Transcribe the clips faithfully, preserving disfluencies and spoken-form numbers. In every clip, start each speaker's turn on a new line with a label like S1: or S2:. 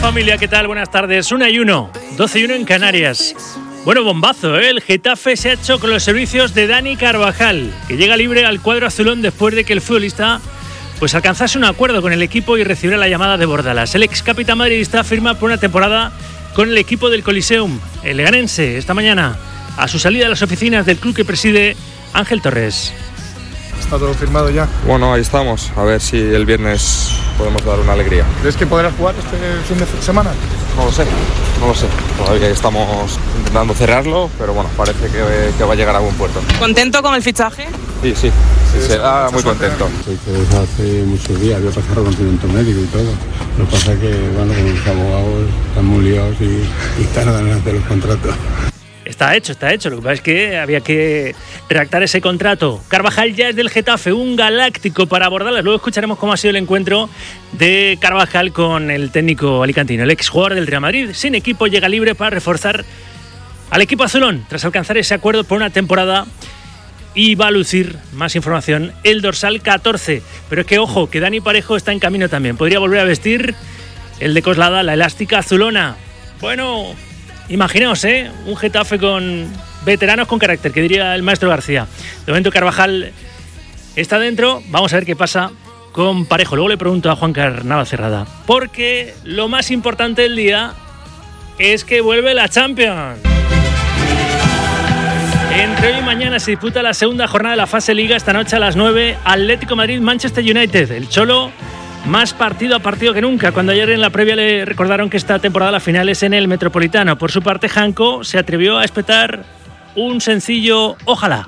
S1: familia, ¿qué tal? Buenas tardes. una y uno, doce y uno en Canarias. Bueno, bombazo, ¿eh? El Getafe se ha hecho con los servicios de Dani Carvajal, que llega libre al cuadro azulón después de que el futbolista pues alcanzase un acuerdo con el equipo y recibiera la llamada de Bordalas. El ex capitán madridista firma por una temporada con el equipo del Coliseum, el leganense, esta mañana, a su salida a las oficinas del club que preside Ángel Torres.
S2: ¿Está todo firmado ya?
S3: Bueno, ahí estamos, a ver si el viernes podemos dar una alegría.
S2: ¿Crees que podrás jugar este fin de semana?
S3: No lo sé, no lo sé. Todavía estamos intentando cerrarlo, pero bueno, parece que, que va a llegar a buen puerto.
S4: ¿Contento con el fichaje?
S3: Sí, sí, sí, se da muy contento.
S5: Porque desde hace muchos días había pasado reconocimiento médico y todo. Lo que pasa es que, bueno, los abogados están muy liados y, y tardan en hacer los contratos.
S1: Está hecho, está hecho. Lo que pasa es que había que redactar ese contrato. Carvajal ya es del Getafe, un galáctico para Bordalas. Luego escucharemos cómo ha sido el encuentro de Carvajal con el técnico alicantino. El exjugador del Real Madrid, sin equipo, llega libre para reforzar al equipo azulón tras alcanzar ese acuerdo por una temporada, y va a lucir, más información, el dorsal catorce. Pero es que, ojo, que Dani Parejo está en camino también. Podría volver a vestir el de Coslada, la elástica azulona. Bueno, imaginaos, ¿eh? Un Getafe con veteranos con carácter, que diría el maestro García. De momento Carvajal está dentro. Vamos a ver qué pasa con Parejo. Luego le pregunto a Juan Carnava Cerrada, porque lo más importante del día es que vuelve la Champions. Entre hoy y mañana se disputa la segunda jornada de la fase Liga. Esta noche a las nueve, Atlético Madrid, Manchester United. El Cholo más partido a partido que nunca, cuando ayer en la previa le recordaron que esta temporada la final es en el Metropolitano. Por su parte, Janko se atrevió a espetar un sencillo ojalá.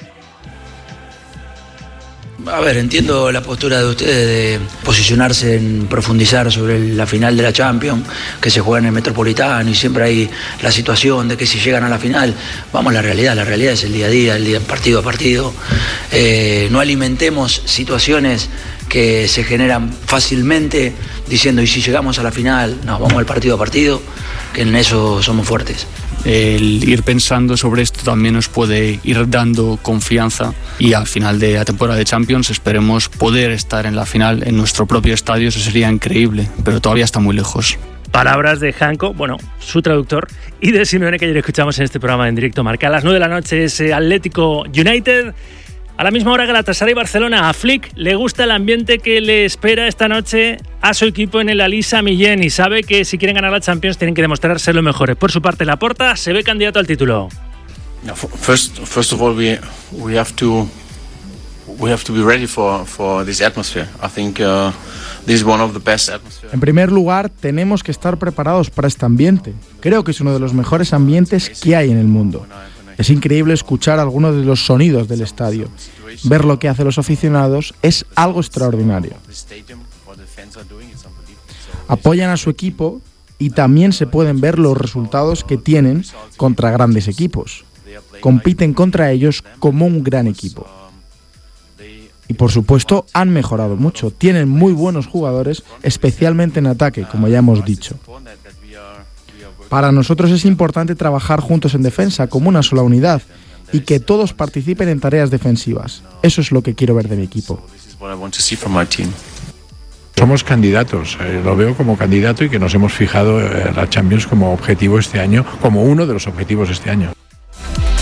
S6: A ver, entiendo la postura de ustedes de posicionarse en profundizar sobre la final de la Champions, que se juega en el Metropolitano, y siempre hay la situación de que si llegan a la final, vamos a la realidad, la realidad es el día a día, el día partido a partido. Eh, no alimentemos situaciones que se generan fácilmente diciendo, y si llegamos a la final, no, vamos al partido a partido, que en eso somos fuertes.
S7: El ir pensando sobre esto también nos puede ir dando confianza, y al final de la temporada de Champions esperemos poder estar en la final en nuestro propio estadio. Eso sería increíble, pero todavía está muy lejos.
S1: Palabras de Janko, bueno, su traductor, y de Simeone, que ayer escuchamos en este programa en directo Marca. A las nueve de la noche es Atlético United. A la misma hora Galatasaray y Barcelona. A Flick le gusta el ambiente que le espera esta noche a su equipo en el Alisa Millén, y sabe que si quieren ganar la Champions tienen que demostrar ser los mejores. Por su parte, Laporta se ve candidato al título.
S8: First, first of all, we we have to we have to be ready for for this atmosphere. I think uh, this is one of the best atmospheres.
S2: En primer lugar, tenemos que estar preparados para este ambiente. Creo que es uno de los mejores ambientes que hay en el mundo. Es increíble escuchar algunos de los sonidos del estadio. Ver lo que hacen los aficionados es algo extraordinario. Apoyan a su equipo y también se pueden ver los resultados que tienen contra grandes equipos. Compiten contra ellos como un gran equipo. Y por supuesto han mejorado mucho. Tienen muy buenos jugadores, especialmente en ataque, como ya hemos dicho. Para nosotros es importante trabajar juntos en defensa como una sola unidad y que todos participen en tareas defensivas. Eso es lo que quiero ver de mi equipo.
S9: Somos candidatos, eh, lo veo como candidato, y que nos hemos fijado en la Champions como objetivo este año, como uno de los objetivos este año.